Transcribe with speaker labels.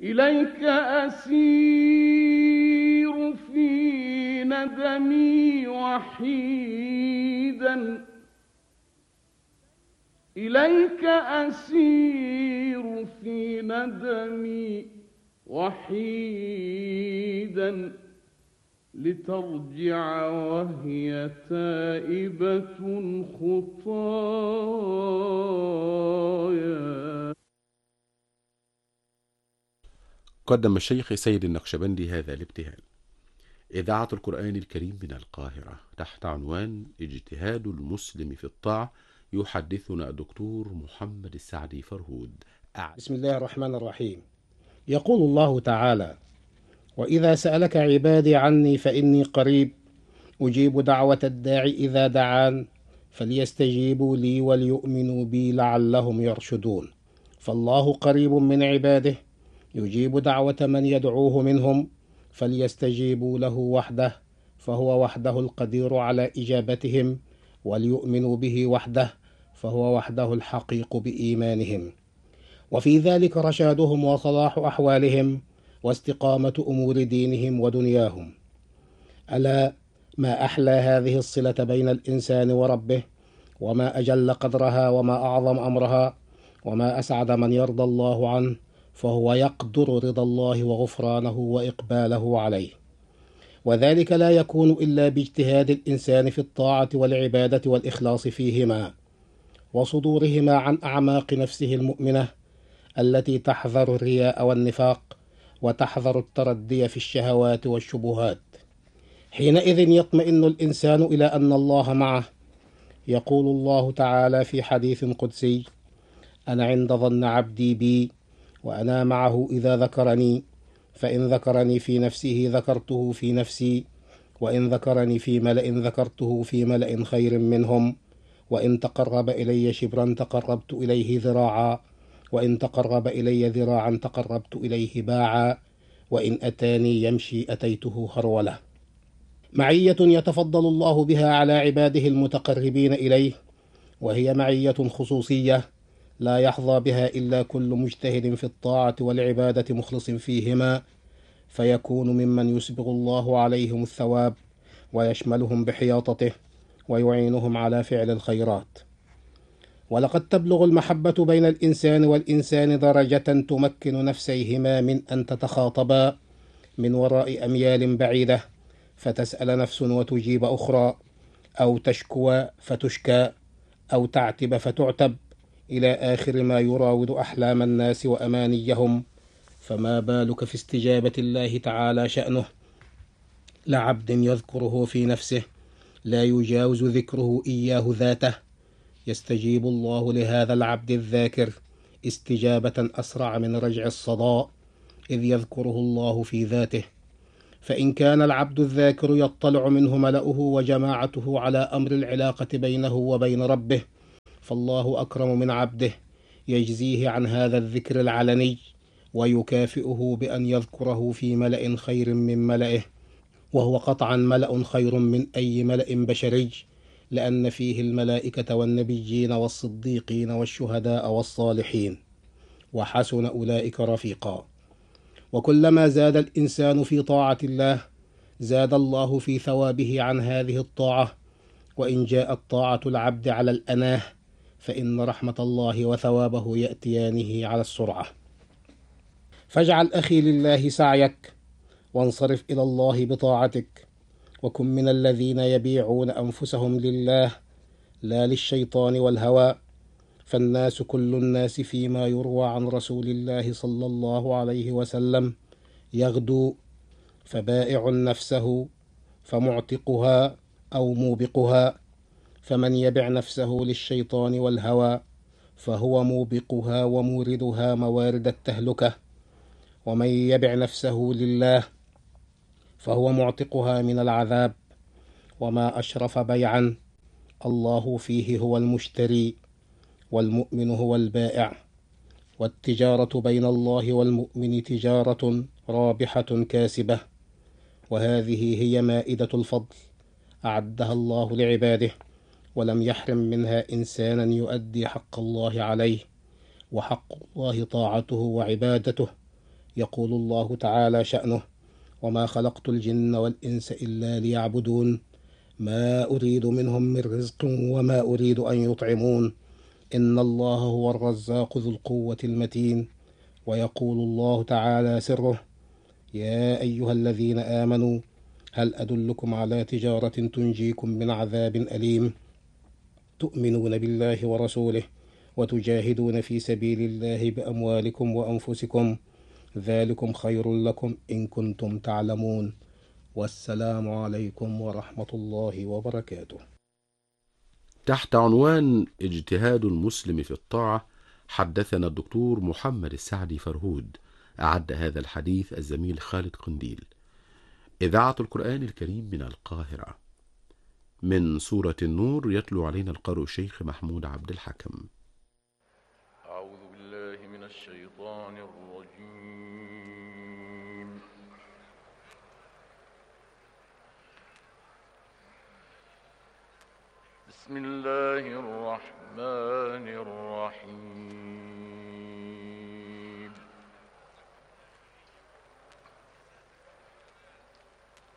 Speaker 1: إليك أسير في ندمي وحيدا، إليك أسير في ندمي وحيدا، لترجع وهي تائبة خطايا.
Speaker 2: قدم الشيخ سيد النقشبندي هذا الابتهال. إذاعة القرآن الكريم من القاهرة تحت عنوان اجتهاد المسلم في الطاعة، يحدثنا الدكتور محمد السعدي فرهود.
Speaker 3: بسم الله الرحمن الرحيم. يقول الله تعالى: وإذا سألك عبادي عني فإني قريب أجيب دعوة الداعي إذا دعان فليستجيبوا لي وليؤمنوا بي لعلهم يرشدون. فالله قريب من عباده يجيب دعوة من يدعوه منهم، فليستجيبوا له وحده فهو وحده القدير على إجابتهم، وليؤمنوا به وحده فهو وحده الحقيق بإيمانهم. وفي ذلك رشادهم وصلاح أحوالهم واستقامة أمور دينهم ودنياهم. ألا ما أحلى هذه الصلة بين الإنسان وربه، وما أجل قدرها، وما أعظم أمرها، وما أسعد من يرضى الله عنه، فهو يقدر رضا الله وغفرانه وإقباله عليه. وذلك لا يكون إلا باجتهاد الإنسان في الطاعة والعبادة والإخلاص فيهما، وصدورهما عن أعماق نفسه المؤمنة التي تحذر الرياء والنفاق، وتحذر التردي في الشهوات والشبهات. حينئذ يطمئن الإنسان إلى أن الله معه. يقول الله تعالى في حديث قدسي: أنا عند ظن عبدي بي وأنا معه إذا ذكرني، فإن ذكرني في نفسه ذكرته في نفسي، وإن ذكرني في ملأ ذكرته في ملأ خير منهم، وإن تقرب إلي شبرا تقربت إليه ذراعا، وإن تقرب إلي ذراعا تقربت إليه باعا، وإن أتاني يمشي أتيته هرولة. معية يتفضل الله بها على عباده المتقربين إليه، وهي معية خصوصية لا يحظى بها إلا كل مجتهد في الطاعة والعبادة مخلص فيهما، فيكون ممن يسبغ الله عليهم الثواب ويشملهم بحياطته ويعينهم على فعل الخيرات. ولقد تبلغ المحبة بين الإنسان والإنسان درجة تمكن نفسيهما من أن تتخاطبا من وراء أميال بعيدة، فتسأل نفس وتجيب أخرى، أو تشكو فتشكى، أو تعتب فتعتب، إلى آخر ما يراود أحلام الناس وأمانيهم. فما بالك في استجابة الله تعالى شأنه لعبد يذكره في نفسه لا يجاوز ذكره إياه ذاته. يستجيب الله لهذا العبد الذاكر استجابة أسرع من رجع الصداء، إذ يذكره الله في ذاته. فإن كان العبد الذاكر يطلع منه ملأه وجماعته على أمر العلاقة بينه وبين ربه، فالله أكرم من عبده يجزيه عن هذا الذكر العلني، ويكافئه بأن يذكره في ملأ خير من ملئه، وهو قطعا ملأ خير من أي ملأ بشري، لأن فيه الملائكة والنبيين والصديقين والشهداء والصالحين، وحسن أولئك رفيقا. وكلما زاد الإنسان في طاعة الله زاد الله في ثوابه عن هذه الطاعة. وإن جاءت طاعة العبد على الأناه فإن رحمة الله وثوابه يأتيانه على السرعة. فاجعل أخي لله سعيك، وانصرف إلى الله بطاعتك، وكن من الذين يبيعون أنفسهم لله لا للشيطان والهوى. فالناس كل الناس فيما يروى عن رسول الله صلى الله عليه وسلم يغدو، فبائع نفسه فمعتقها أو موبقها، فمن يبع نفسه للشيطان والهوى فهو موبقها وموردها موارد التهلكة، ومن يبع نفسه لله فهو معتقها من العذاب. وما أشرف بيعا، الله فيه هو المشتري والمؤمن هو البائع، والتجارة بين الله والمؤمن تجارة رابحة كاسبة. وهذه هي مائدة الفضل أعدها الله لعباده، ولم يحرم منها إنسانا يؤدي حق الله عليه، وحق الله طاعته وعبادته، يقول الله تعالى شأنه: وما خلقت الجن والإنس إلا ليعبدون ما أريد منهم من رزق وما أريد أن يطعمون إن الله هو الرزاق ذو القوة المتين. ويقول الله تعالى سره: يا أيها الذين آمنوا هل أدلكم على تجارة تنجيكم من عذاب أليم تؤمنون بالله ورسوله وتجاهدون في سبيل الله بأموالكم وأنفسكم ذلكم خير لكم إن كنتم تعلمون. والسلام عليكم ورحمة الله وبركاته.
Speaker 2: تحت عنوان اجتهاد المسلم في الطاعة، حدثنا الدكتور محمد السعدي فرهود. أعد هذا الحديث الزميل خالد قنديل. إذاعة القرآن الكريم من القاهرة. من سورة النور يتلو علينا القارئ الشيخ محمود عبد الحكم.
Speaker 4: أعوذ بالله من الشيطان الرجيم. بسم الله الرحمن الرحيم.